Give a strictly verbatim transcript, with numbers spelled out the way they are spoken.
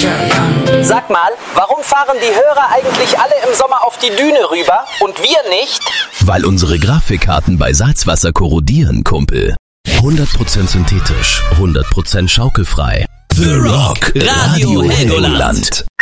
Sag mal, warum fahren die Hörer eigentlich alle im Sommer auf die Düne rüber und wir nicht? Weil unsere Grafikkarten bei Salzwasser korrodieren, Kumpel. hundert Prozent synthetisch, hundert Prozent schaukelfrei. The Rock Radio Helgoland.